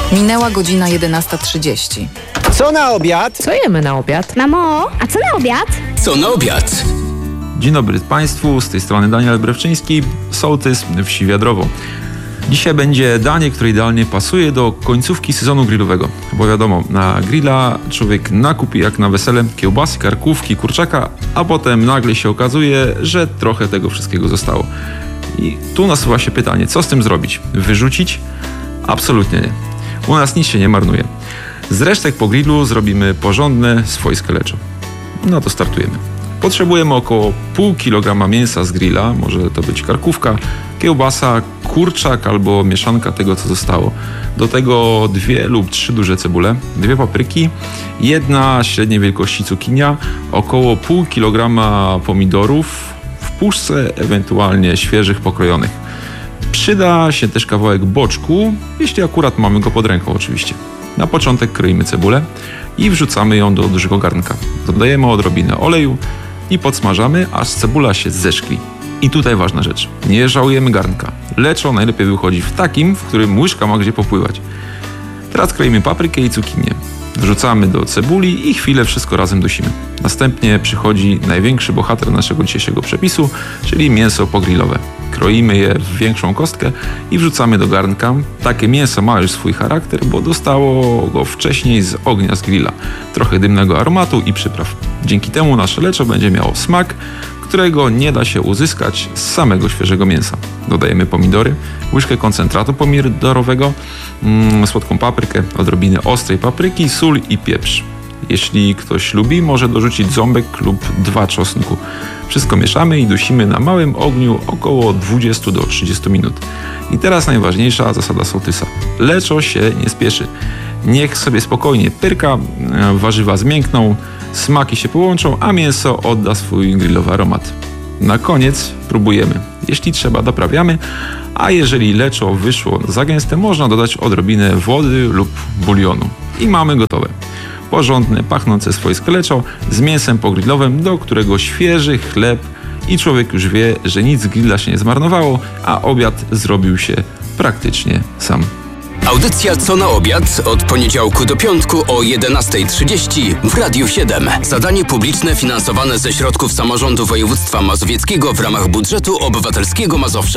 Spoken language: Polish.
Minęła godzina 11:30. Co na obiad? Co jemy na obiad? Mamo, a co na obiad? Co na obiad? Dzień dobry Państwu, z tej strony Daniel Brewczyński, sołtys wsi Wiadrowo. Dzisiaj będzie danie, które idealnie pasuje do końcówki sezonu grillowego. Bo wiadomo, na grilla człowiek nakupi jak na wesele kiełbasy, karkówki, kurczaka, a potem nagle się okazuje, że trochę tego wszystkiego zostało. I tu nasuwa się pytanie, co z tym zrobić? Wyrzucić? Absolutnie nie. U nas nic się nie marnuje. Z resztek po grillu zrobimy porządne, swojskie leczo. No to startujemy. Potrzebujemy około pół kilograma mięsa z grilla, może to być karkówka, kiełbasa, kurczak albo mieszanka tego, co zostało. Do tego 2 lub 3 duże cebule, 2 papryki, 1 średniej wielkości cukinia, około pół kilograma pomidorów w puszce, ewentualnie świeżych, pokrojonych. Przyda się też kawałek boczku, jeśli akurat mamy go pod ręką oczywiście. Na początek kroimy cebulę i wrzucamy ją do dużego garnka. Dodajemy odrobinę oleju i podsmażamy, aż cebula się zeszkli. I tutaj ważna rzecz. Nie żałujemy garnka. Leczo najlepiej wychodzi w takim, w którym łyżka ma gdzie popływać. Teraz kroimy paprykę i cukinię. Wrzucamy do cebuli i chwilę wszystko razem dusimy. Następnie przychodzi największy bohater naszego dzisiejszego przepisu, czyli mięso pogrillowe. Kroimy je w większą kostkę i wrzucamy do garnka. Takie mięso ma już swój charakter, bo dostało go wcześniej z ognia z grilla. Trochę dymnego aromatu i przypraw. Dzięki temu nasze leczo będzie miało smak, którego nie da się uzyskać z samego świeżego mięsa. Dodajemy pomidory, łyżkę koncentratu pomidorowego, słodką paprykę, odrobinę ostrej papryki, sól i pieprz. Jeśli ktoś lubi, może dorzucić ząbek lub 2 czosnku. Wszystko mieszamy i dusimy na małym ogniu około 20 do 30 minut. I teraz najważniejsza zasada sołtysa. Leczo się nie spieszy. Niech sobie spokojnie pyrka, warzywa zmiękną, smaki się połączą, a mięso odda swój grillowy aromat. Na koniec próbujemy. Jeśli trzeba, doprawiamy, a jeżeli leczo wyszło za gęste, można dodać odrobinę wody lub bulionu. I mamy gotowe. Porządne, pachnące swojskie leczo z mięsem pogrillowym, do którego świeży chleb i człowiek już wie, że nic z grilla się nie zmarnowało, a obiad zrobił się praktycznie sam. Audycja Co na obiad od poniedziałku do piątku o 11:30 w Radiu 7. Zadanie publiczne finansowane ze środków samorządu województwa mazowieckiego w ramach budżetu obywatelskiego Mazowsza.